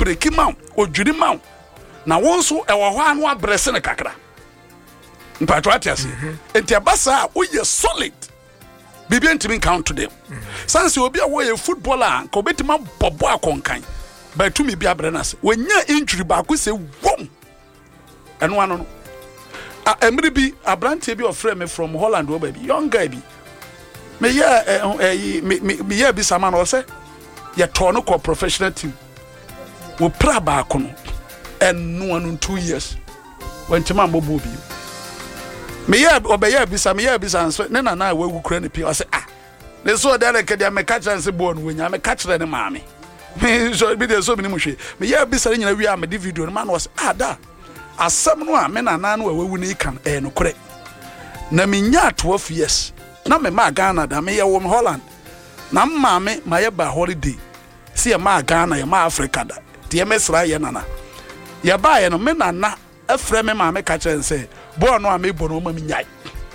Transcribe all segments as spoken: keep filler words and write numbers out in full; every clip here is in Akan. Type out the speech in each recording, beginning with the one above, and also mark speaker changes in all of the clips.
Speaker 1: breaki ma o dwiri ma na won so e wo ho anu abrese ne kakra mpatwa atiase enti abasa wo ye solid bibi ntimi count to them sanse obi a wo ye footballer ko betima bobo akonkan ba tumi bi abrenase wonya injury ba ko se wom eno ano no a emri bi abrante bi ofre me from Holland wo ba bi young guy bi me yeah eh me me yeah bi sama no say ye to no ko professional team wo pra ba ko no eno anu two years wentima mbobo bi me yeah obey bi sama yeah bi sanso ne na na wagu kura ne pi o say ah ne so da le kedia me catch and say bo no wonya me catch ne maame me so bi de so bi ni muhwe me yeah bi sare nyina wi am de video no man was ah da asem no a me na na no wawu ni kan eh no kure na me nya twelve years na me ma Ghana da me ye wo Holland na maame ma ye ba holiday si ye ma Ghana ye ma Africa da de me sra ye nana ye ba ye no me na na afre me maame catch and say bo no a me bo no ma me nyai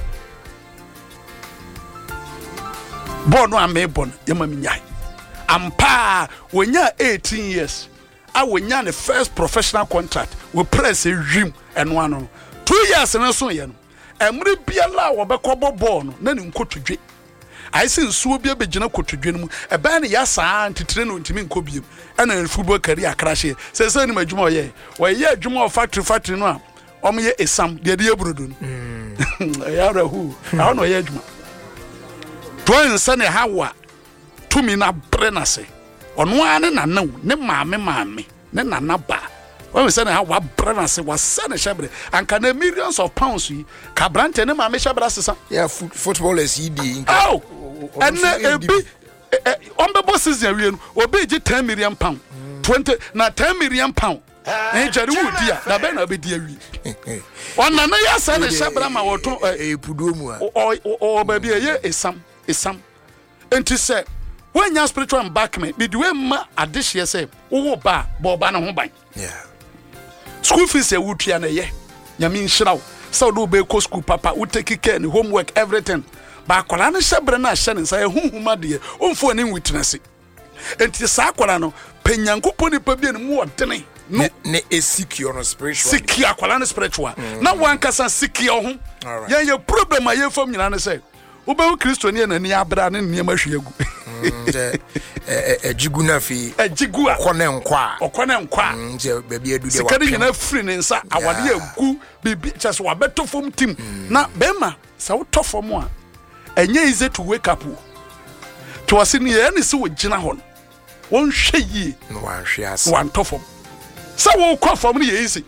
Speaker 1: bo no a me bo ye ma me nyai ampa wonya eighteen years a wonya ne first professional contract we press a dream and one two years na so ye no emre biala wo be kobo ball no na ne nkotudwe I see nsuo bia begina kotudwe no mu e ba ne ya saa ntitire no ntimi nkobiem ana football career crash se se ni madwuma oye wo ye adwuma of factory factory no a om ye esam de de ebrudu no ya rahu I no ye adwuma to nsa ne hawa tumi na brenase ono ane na na ne maame maame ne nana ba when say na wa brenase wa se ne shebre anka na millions of pounds yi ka brante ne maame shebre sesa
Speaker 2: yeah footballers yi di
Speaker 1: oh and ebi on the bosses ya wi no obi gi ten million pound twenty na ten million pound eh jare wudi a na be na be di awi ona na ya se ne shebre ma woto
Speaker 2: e pudo mu a
Speaker 1: o ba bi ye esam esam enti se when your spiritual embarkment be the way ma adihye say wo ba bo ba na ho ban
Speaker 2: yeah
Speaker 1: school fees e wutua na ye nyame nhiraw so do be ko school papa we take care ni homework everything ba akola na shebre na hye ne nsa ye huhuma de omfo ani witness enti sa akola no panyankopɔ ni pa bi ne mu odene
Speaker 2: no ne secure no spiritual
Speaker 1: secure akola na spiritual na wankasa secure ho ye ye problem aye fam nyina ne say wo be Kristo ne na ni abra ne ne mahwe
Speaker 2: eh eh jiguna fi
Speaker 1: ejigu
Speaker 2: akone nkwa
Speaker 1: okone nkwa
Speaker 2: nje baabi edu de
Speaker 1: wa sikari nyina free ne nsa awade agu bibi chese wa beto fom tim na bema sa wo to fom a enye easy to wake up to wase ne ye ne se wo gina ho won hwe yi
Speaker 2: no wan hwe ase
Speaker 1: wan to fom sa wo kwa fom ne ye easy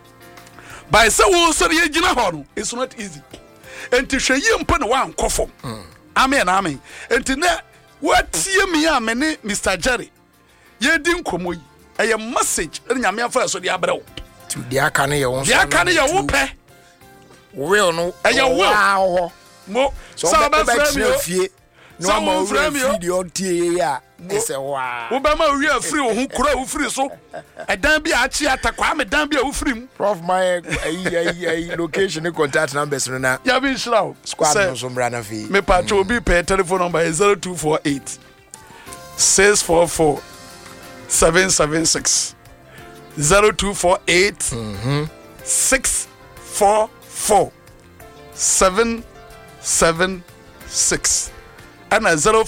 Speaker 1: by sa wo so ye gina ho no it's not easy enti hwe yi mpo ne wan ko fom amen amen enti na watie me ya me ne Mister Jerry ye di nkomo yi eye message nyame afa so de abrew
Speaker 2: to de aka ne ye won
Speaker 1: de aka ne ye wo pe
Speaker 2: will no
Speaker 1: eye wo mo so ba frame yo
Speaker 2: fie no ama free de ontie ya ese wa
Speaker 1: wo ba ma wi afiri wo hu kura wo free so edan bi a chi atakwa me dan bi a wo free mu
Speaker 2: prof my ai location and contact numbers no na
Speaker 1: ya bi shiraw
Speaker 2: squad no so mra na fi
Speaker 1: me pa cho bi pe telephone number is zero two four eight six four four seven seven six zero two four eight
Speaker 2: mhm
Speaker 1: six four four seven seven six and a zero